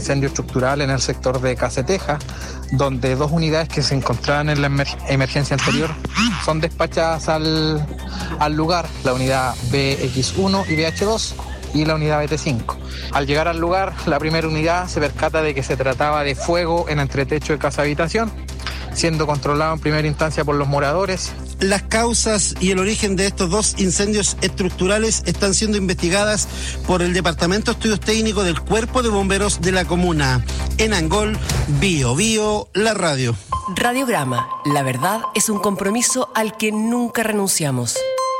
incendio estructural en el sector de Caseteja, donde 2 unidades que se encontraban en la emergencia anterior son despachadas al lugar, la unidad BX1 y BH2 y la unidad BT5. Al llegar al lugar, la primera unidad se percata de que se trataba de fuego en entretecho de casa habitación, siendo controlado en primera instancia por los moradores. Las causas y el origen de estos 2 incendios estructurales están siendo investigadas por el Departamento de Estudios Técnicos del Cuerpo de Bomberos de la comuna. En Angol, Bio Bio, la radio. Radiograma, la verdad es un compromiso al que nunca renunciamos.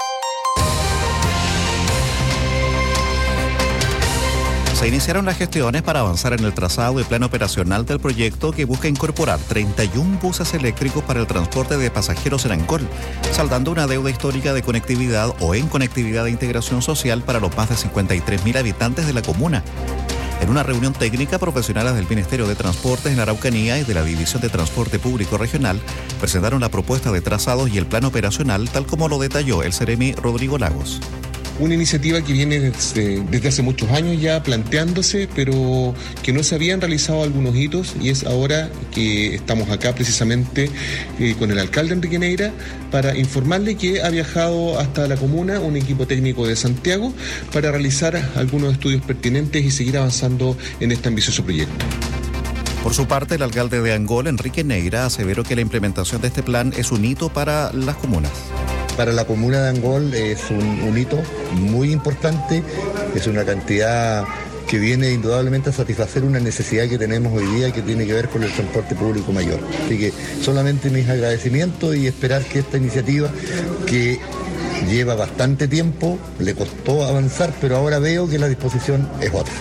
Se iniciaron las gestiones para avanzar en el trazado y plan operacional del proyecto que busca incorporar 31 buses eléctricos para el transporte de pasajeros en Angol, saldando una deuda histórica de conectividad o en conectividad de integración social para los más de 53.000 habitantes de la comuna. En una reunión técnica, profesionales del Ministerio de Transportes en la Araucanía y de la División de Transporte Público Regional presentaron la propuesta de trazados y el plan operacional, tal como lo detalló el Seremi Rodrigo Lagos. Una iniciativa que viene desde hace muchos años ya planteándose, pero que no se habían realizado algunos hitos, y es ahora que estamos acá precisamente con el alcalde Enrique Neira para informarle que ha viajado hasta la comuna un equipo técnico de Santiago para realizar algunos estudios pertinentes y seguir avanzando en este ambicioso proyecto. Por su parte, el alcalde de Angol, Enrique Neira, aseveró que la implementación de este plan es un hito para las comunas. Para la comuna de Angol es un hito muy importante, es una cantidad que viene indudablemente a satisfacer una necesidad que tenemos hoy día que tiene que ver con el transporte público mayor. Así que solamente mis agradecimientos y esperar que esta iniciativa, que lleva bastante tiempo, le costó avanzar, pero ahora veo que la disposición es otra.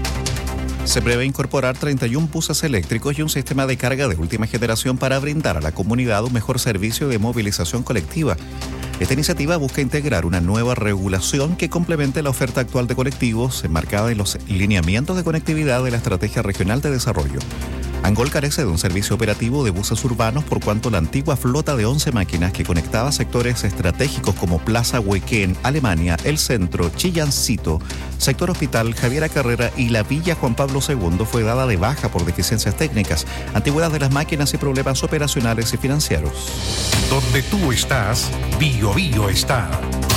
Se prevé incorporar 31 buses eléctricos y un sistema de carga de última generación para brindar a la comunidad un mejor servicio de movilización colectiva. Esta iniciativa busca integrar una nueva regulación que complemente la oferta actual de colectivos enmarcada en los lineamientos de conectividad de la Estrategia Regional de Desarrollo. Angol carece de un servicio operativo de buses urbanos por cuanto la antigua flota de 11 máquinas que conectaba sectores estratégicos como Plaza Huequén, Alemania, El Centro, Chillancito, Sector Hospital, Javiera Carrera y la Villa Juan Pablo II fue dada de baja por deficiencias técnicas, antigüedad de las máquinas y problemas operacionales y financieros. Donde tú estás, Bio Bio está.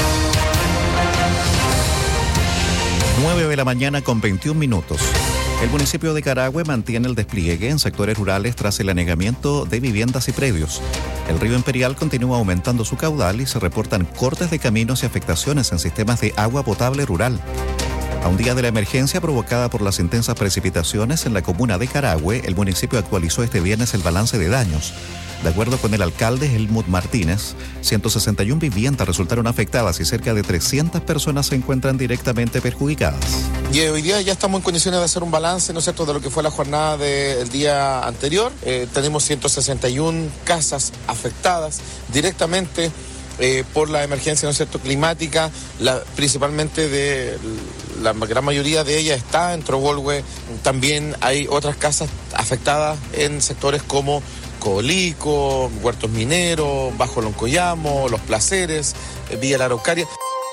9 de la mañana con 21 minutos. El municipio de Carahue mantiene el despliegue en sectores rurales tras el anegamiento de viviendas y predios. El río Imperial continúa aumentando su caudal y se reportan cortes de caminos y afectaciones en sistemas de agua potable rural. A un día de la emergencia provocada por las intensas precipitaciones en la comuna de Carahue, el municipio actualizó este viernes el balance de daños. De acuerdo con el alcalde Helmut Martínez, 161 viviendas resultaron afectadas y cerca de 300 personas se encuentran directamente perjudicadas. Y hoy día ya estamos en condiciones de hacer un balance, ¿no es cierto?, de lo que fue la jornada del día anterior. Tenemos 161 casas afectadas directamente por la emergencia, ¿no es cierto?, climática, principalmente de la gran mayoría de ellas está en Trobolhue. También hay otras casas afectadas en sectores como Colico, Huertos Mineros, Bajo Loncoyamo, Los Placeres, Villa La Araucaria.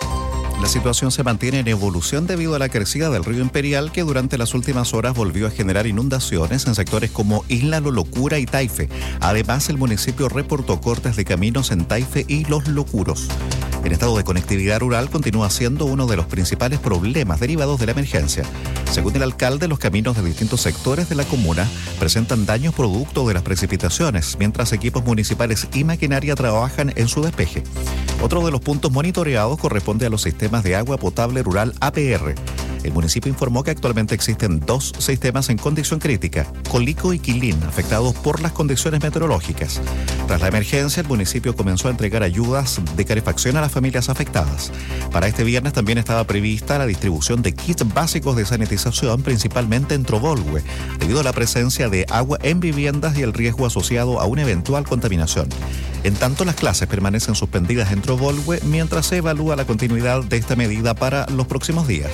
La situación se mantiene en evolución debido a la crecida del río Imperial, que durante las últimas horas volvió a generar inundaciones en sectores como Isla Lolocura y Taife. Además, el municipio reportó cortes de caminos en Taife y Los Locuros. El estado de conectividad rural continúa siendo uno de los principales problemas derivados de la emergencia. Según el alcalde, los caminos de distintos sectores de la comuna presentan daños producto de las precipitaciones, mientras equipos municipales y maquinaria trabajan en su despeje. Otro de los puntos monitoreados corresponde a los sistemas de agua potable rural APR. El municipio informó que actualmente existen 2 sistemas en condición crítica, Colico y Quilín, afectados por las condiciones meteorológicas. Tras la emergencia, el municipio comenzó a entregar ayudas de calefacción a las familias afectadas. Para este viernes también estaba prevista la distribución de kits básicos de sanitización, principalmente en Trobolhue, debido a la presencia de agua en viviendas y el riesgo asociado a una eventual contaminación. En tanto, las clases permanecen suspendidas en Trobolhue mientras se evalúa la continuidad de esta medida para los próximos días.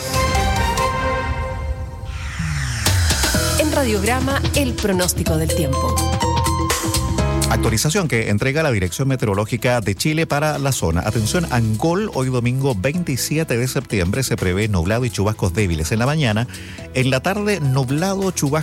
En Radiograma, el pronóstico del tiempo. Actualización que entrega la Dirección Meteorológica de Chile para la zona. Atención, Angol, hoy domingo 27 de septiembre se prevé nublado y chubascos débiles en la mañana. En la tarde, nublado, chubascos